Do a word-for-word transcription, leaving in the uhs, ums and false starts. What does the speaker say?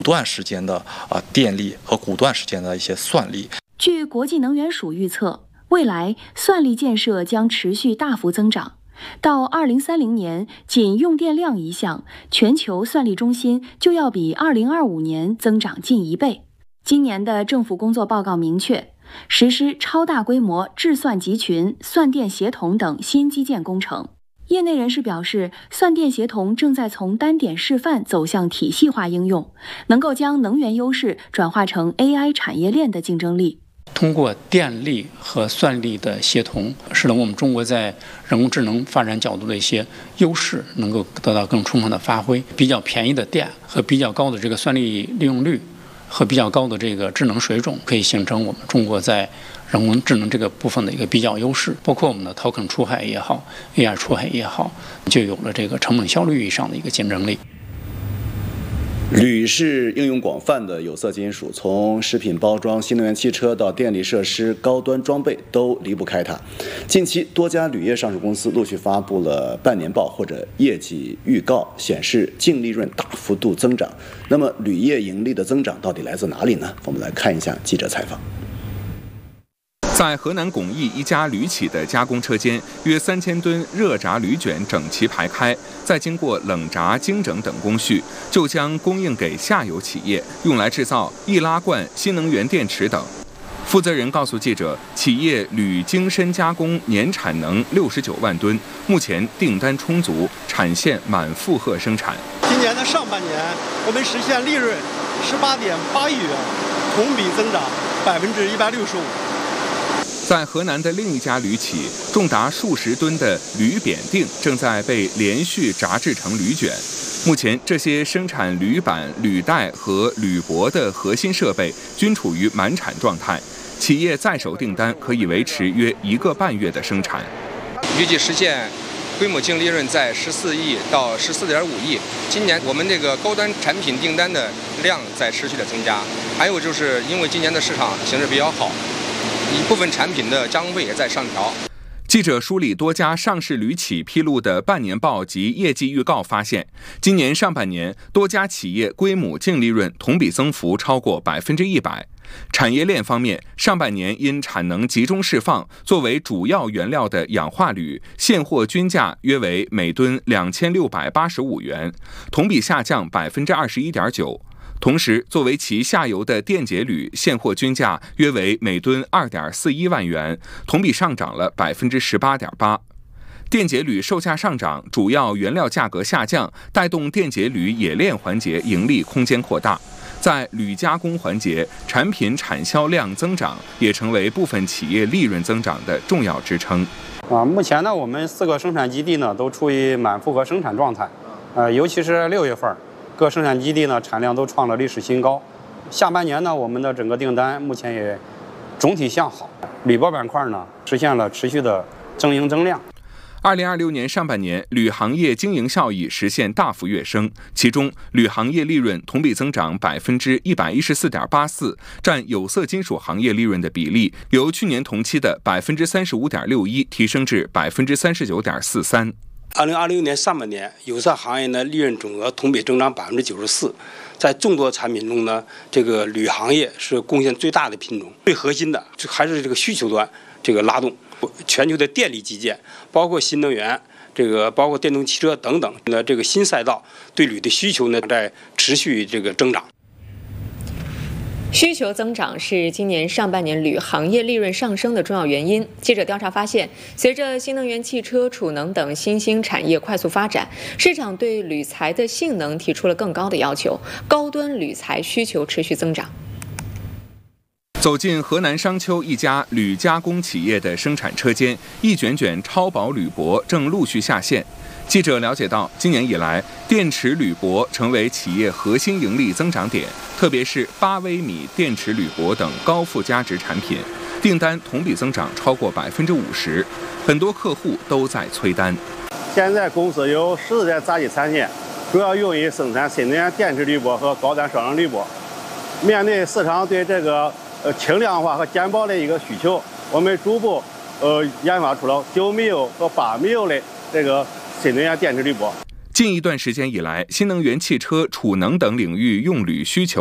段时间的啊电力和骨段时间的一些算力。 据国际能源署预测，未来算力建设将持续大幅增长。到二零三零年，仅用电量一项，全球算力中心就要比二零二五年增长近一倍。今年的政府工作报告明确，实施超大规模智算集群、算电协同等新基建工程。业内人士表示，算电协同正在从单点示范走向体系化应用，能够将能源优势转化成 A I 产业链的竞争力。 通过电力和算力的协同，使得我们中国在人工智能发展角度的一些优势能够得到更充分的发挥。比较便宜的电和比较高的这个算力利用率和比较高的这个智能水准，可以形成我们中国在人工智能这个部分的一个比较优势。包括我们的 token 出海也好 ，A I 出海也好，就有了这个成本效率以上的一个竞争力。 铝是应用广泛的有色金属，从食品包装、新能源汽车到电力设施、高端装备都离不开它。近期，多家铝业上市公司陆续发布了半年报或者业绩预告，显示净利润大幅度增长。那么，铝业盈利的增长到底来自哪里呢？我们来看一下记者采访。 在河南巩义一家铝企的加工车间，约三千吨热轧铝卷整齐排开，再经过冷轧、精整等工序，就将供应给下游企业，用来制造易拉罐、新能源电池等。负责人告诉记者，企业铝精深加工年产能六十九万吨，目前订单充足，产线满负荷生产。 今年的上半年，我们实现利润十八点八亿元，同比增长百分之一百六十五。 在河南的另一家铝企，重达数十吨的铝扁锭正在被连续轧制成铝卷。目前，这些生产铝板、履带和铝箔的核心设备均处于满产状态，企业在手订单可以维持约一个半月的生产。 预计实现规模净利润在十四亿到十四点五亿。今年我们这个高端产品订单的量在持续的增加，还有就是因为今年的市场形势比较好。一部分产品的加工费也在上调。 记者梳理多家上市铝企披露的半年报及业绩预告，发现，今年上半年多家企业规模净利润同比增幅超过百分之一百。产业链方面，上半年因产能集中释放，作为主要原料的氧化铝现货均价约为每吨两千六百八十五元，同比下降百分之二十一点九。同时，作为其下游的电解铝现货均价约为每吨二点四一万元，同比上涨了百分之十八点八。电解铝售价上涨，主要原料价格下降，带动电解铝冶炼环节盈利空间扩大。在铝加工环节，产品产销量增长也成为部分企业利润增长的重要支撑。 啊，目前呢，我们四个生产基地呢都处于满负荷生产状态，呃，尤其是六月份。各生产基地呢产量都创了历史新高。下半年呢，我们的整个订单目前也总体向好，铝箔板块呢实现了持续的增营增量。 二零二六年上半年，铝行业经营效益实现大幅跃升，其中铝行业利润同比增长百分之一百一十四点八四，占有色金属行业利润的比例由去年同期的百分之三十五点六一提升至百分之三十九点四三。 二零二六年上半年，有色行业的利润总额同比增长百分之九十四。在众多产品中呢，这个铝行业是贡献最大的品种。最核心的还是这个需求端这个拉动，全球的电力基建，包括新能源，这个包括电动汽车等等的这个新赛道，对铝的需求呢在持续这个增长。 需求增长是今年上半年铝行业利润上升的重要原因。记者调查发现，随着新能源汽车、储能等新兴产业快速发展，市场对铝材的性能提出了更高的要求，高端铝材需求持续增长。 走进河南商丘一家铝加工企业的生产车间，一卷卷超薄铝箔正陆续下线。记者了解到，今年以来，电池铝箔成为企业核心盈利增长点，特别是八微米电池铝箔等高附加值产品，订单同比增长超过百分之五十，很多客户都在催单。 现在公司有十四台扎机产线，主要用于生产新能源电池铝箔和高端双能铝箔。面对市场对这个呃轻量化和减薄的一个需求，我们逐步呃研发出了九米油和八米油的这个新能源电池铝箔。 近一段时间以来，新能源汽车、储能等领域用铝需求